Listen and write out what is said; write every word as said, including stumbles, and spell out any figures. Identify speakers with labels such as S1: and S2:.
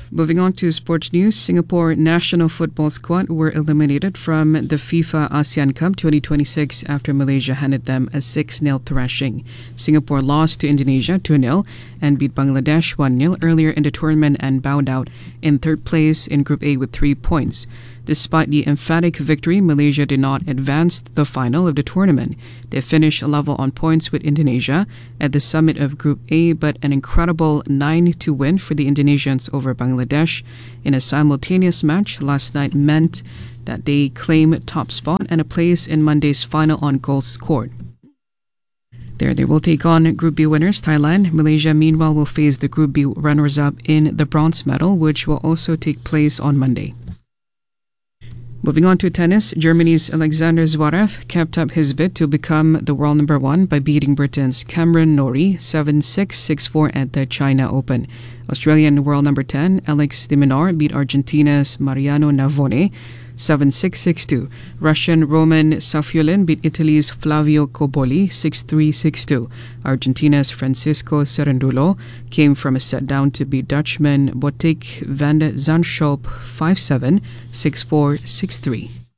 S1: Moving on to sports news, Singapore national football squad were eliminated from the FIFA ASEAN Cup twenty twenty-six after Malaysia handed them a six nil thrashing. Singapore lost to Indonesia two nil and beat Bangladesh one nil earlier in the tournament and bowed out in third place in Group A with three points. Despite the emphatic victory, Malaysia did not advance to the final of the tournament. They finished level on points with Indonesia at the summit of Group A, but an incredible nine two win for the Indonesians over Bangladesh in a simultaneous match last night meant that they claim top spot and a place in Monday's final on goals scored. There, they will take on Group B winners Thailand. Malaysia, meanwhile, will face the Group B runners-up in the bronze medal, which will also take place on Monday. Moving on to tennis, Germany's Alexander Zverev kept up his bid to become the world number one by beating Britain's Cameron Norrie seven six, six four at the China Open. Australian world number ten, Alex de Minaur, beat Argentina's Mariano Navone seven six, six two. Russian Roman Safiullin beat Italy's Flavio Cobolli six three, six two. Argentina's Francisco Cerandulo came from a set down to beat Dutchman Botic van de Zandschulp five seven, six four, six three.